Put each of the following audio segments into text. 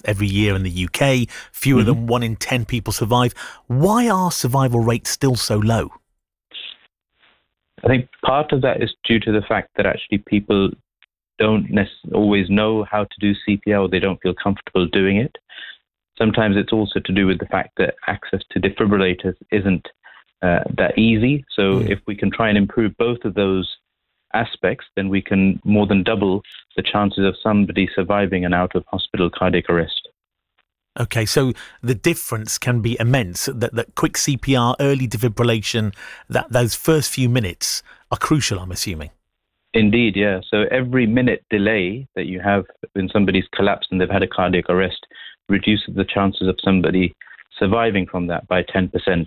every year in the UK. Fewer than 1 in 10 people survive. Why are survival rates still so low? I think part of that is due to the fact that actually people don't always know how to do CPR, or they don't feel comfortable doing it. Sometimes it's also to do with the fact that access to defibrillators isn't that easy. So if we can try and improve both of those aspects, then we can more than double the chances of somebody surviving an out-of-hospital cardiac arrest. Okay, so the difference can be immense, that quick CPR, early defibrillation, that those first few minutes are crucial, I'm assuming. Indeed, yeah. So every minute delay that you have when somebody's collapsed and they've had a cardiac arrest reduces the chances of somebody surviving from that by 10%.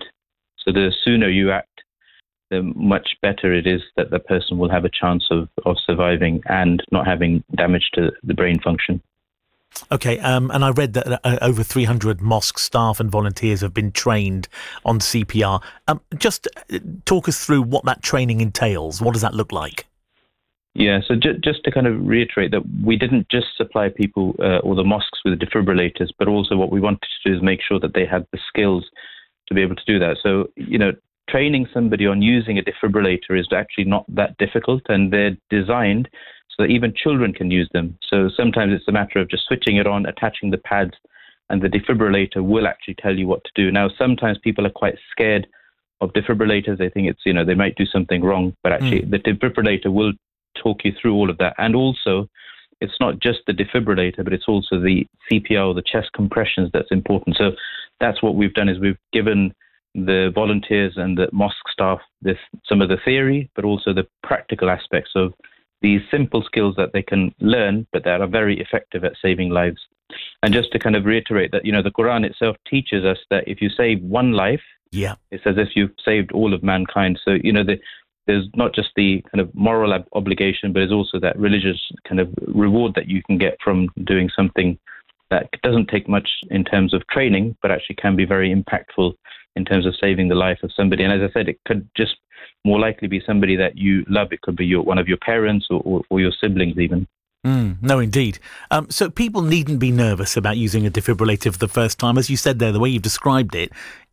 So the sooner you act, the much better it is that the person will have a chance of surviving and not having damage to the brain function. Okay, and I read that over 300 mosque staff and volunteers have been trained on CPR. Just talk us through what that training entails. What does that look like? Yeah, so just to kind of reiterate that we didn't just supply people or the mosques with defibrillators, but also what we wanted to do is make sure that they had the skills to be able to do that. So, training somebody on using a defibrillator is actually not that difficult, and they're designed so that even children can use them. So sometimes it's a matter of just switching it on, attaching the pads, and the defibrillator will actually tell you what to do. Now, sometimes people are quite scared of defibrillators. They think it's, they might do something wrong, but actually the defibrillator will talk you through all of that. And also, it's not just the defibrillator, but it's also the CPR, the chest compressions, that's important. So that's what we've done, is we've given the volunteers and the mosque staff some of the theory, but also the practical aspects of these simple skills that they can learn, but that are very effective at saving lives. And just to kind of reiterate that, the Quran itself teaches us that if you save one life, it's as if you've saved all of mankind. So, there's not just the kind of moral obligation, but there's also that religious kind of reward that you can get from doing something that doesn't take much in terms of training, but actually can be very impactful in terms of saving the life of somebody. And as I said, it could just more likely be somebody that you love. It could be one of your parents or your siblings even. No, indeed. So people needn't be nervous about using a defibrillator for the first time. As you said there, the way you've described it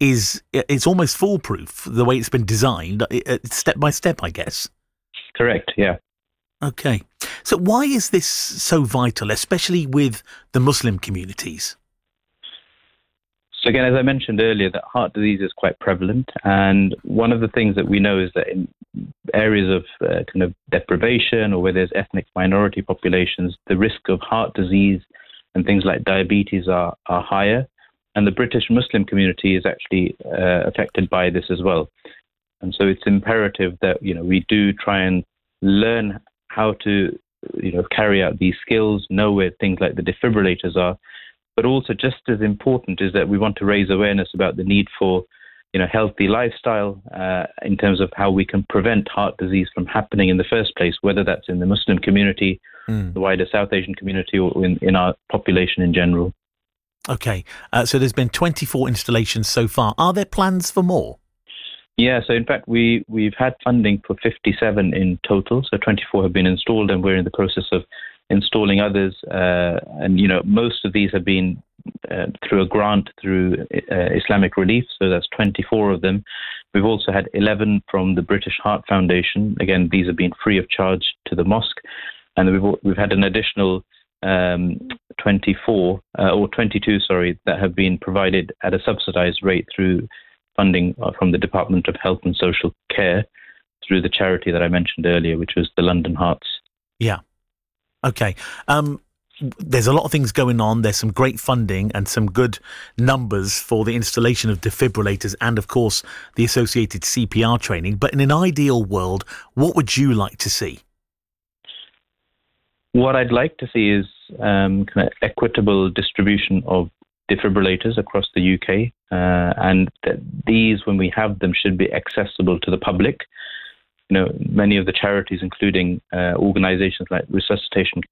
it's almost foolproof, the way it's been designed, step by step, I guess. Correct, yeah. Okay. So why is this so vital, especially with the Muslim communities? So again, as I mentioned earlier, that heart disease is quite prevalent. And one of the things that we know is that in areas of kind of deprivation, or where there's ethnic minority populations, the risk of heart disease and things like diabetes are higher. And the British Muslim community is actually affected by this as well. And so it's imperative that, we do try and learn how to, carry out these skills, know where things like the defibrillators are. But also just as important is that we want to raise awareness about the need for, healthy lifestyle in terms of how we can prevent heart disease from happening in the first place, whether that's in the Muslim community, the wider South Asian community, or in our population in general. Okay, so there's been 24 installations so far. Are there plans for more? Yeah, so in fact, we've had funding for 57 in total. So 24 have been installed, and we're in the process of installing others. And, most of these have been through a grant through Islamic Relief. So that's 24 of them. We've also had 11 from the British Heart Foundation. Again, these have been free of charge to the mosque. And we've had an additional 22, that have been provided at a subsidized rate through funding from the Department of Health and Social Care through the charity that I mentioned earlier, which was the London Hearts. Yeah. Okay. There's a lot of things going on. There's some great funding and some good numbers for the installation of defibrillators and, of course, the associated CPR training. But in an ideal world, what would you like to see? What I'd like to see is kind of equitable distribution of defibrillators across the UK, and that these, when we have them, should be accessible to the public. Many of the charities, including organizations like Resuscitation